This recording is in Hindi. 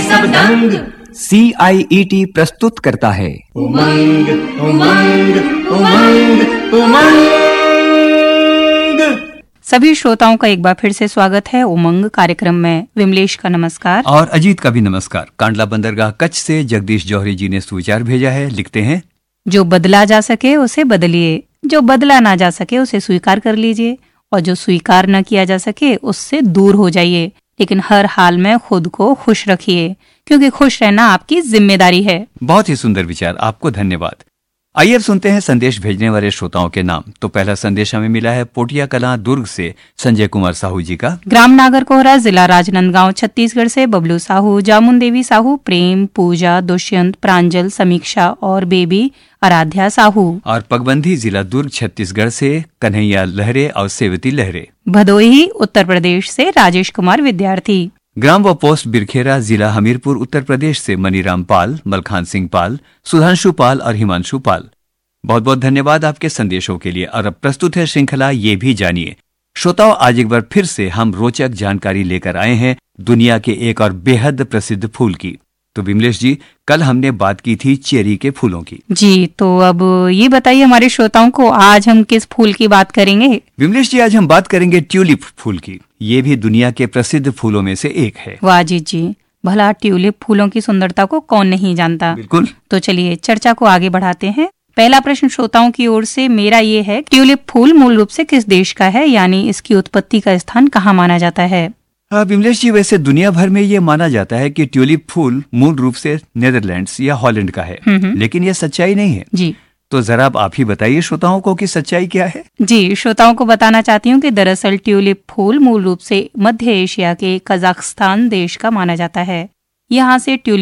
सब दंग। CIET प्रस्तुत करता है उमंग उमंग उमंग उमंग। सभी श्रोताओं का एक बार फिर से स्वागत है उमंग कार्यक्रम में। विमलेश का नमस्कार और अजीत का भी नमस्कार। कांडला बंदरगाह कच्छ से जगदीश जौहरी जी ने सुविचार भेजा है। लिखते हैं, जो बदला जा सके उसे बदलिए, जो बदला ना जा सके उसे स्वीकार कर लीजिए, और जो स्वीकार न किया जा सके उससे दूर हो जाइए। लेकिन हर हाल में खुद को खुश रखिए, क्योंकि खुश रहना आपकी जिम्मेदारी है। बहुत ही सुंदर विचार, आपको धन्यवाद। आइए अब सुनते हैं संदेश भेजने वाले श्रोताओं के नाम। तो पहला संदेश हमें मिला है पोटिया कलां दुर्ग से संजय कुमार साहू जी का। ग्राम नागरकोहरा, जिला राजनांदगांव, छत्तीसगढ़ से बबलू साहू, जामुन देवी साहू, प्रेम, पूजा, दुष्यंत, प्रांजल, समीक्षा और बेबी आराध्या साहू। और पगबंधी, जिला दुर्ग, छत्तीसगढ़ से कन्हैया लहरे और सेवती लहरे। भदोही, उत्तर प्रदेश से राजेश कुमार विद्यार्थी। ग्राम व पोस्ट बिरखेरा, जिला हमीरपुर, उत्तर प्रदेश से मनीराम पाल, मलखान सिंह पाल, सुधांशु पाल और हिमांशु पाल। बहुत बहुत धन्यवाद आपके संदेशों के लिए। और अब प्रस्तुत है श्रृंखला ये भी जानिए। श्रोताओं, आज एक बार फिर से हम रोचक जानकारी लेकर आए हैं दुनिया के एक और बेहद प्रसिद्ध फूल की। तो विमलेश जी, कल हमने बात की थी चेरी के फूलों की। जी, तो अब ये बताइए हमारे श्रोताओं को, आज हम किस फूल की बात करेंगे? विमलेश जी, आज हम बात करेंगे ट्यूलिप फूल की। ये भी दुनिया के प्रसिद्ध फूलों में से एक है। वाह जी, भला ट्यूलिप फूलों की सुंदरता को कौन नहीं जानता। बिल्कुल। तो चलिए चर्चा को आगे बढ़ाते हैं। पहला प्रश्न श्रोताओं की ओर से मेरा ये है, ट्यूलिप फूल मूल रूप से किस देश का है, यानी इसकी उत्पत्ति का स्थान कहाँ माना जाता है? विमलेश जी, वैसे दुनिया भर में ये माना जाता है कि ट्यूलिप फूल मूल रूप से नेदरलैंड्स या हॉलैंड का है, लेकिन ये सच्चाई नहीं है। जी, तो जरा आप ही बताइए श्रोताओं को कि सच्चाई क्या है। जी, श्रोताओं को बताना चाहती हूँ कि दरअसल ट्यूलिप फूल मूल रूप से मध्य एशिया के कजाकिस्तान देश का माना जाता है। यहाँ से ट्यूलिप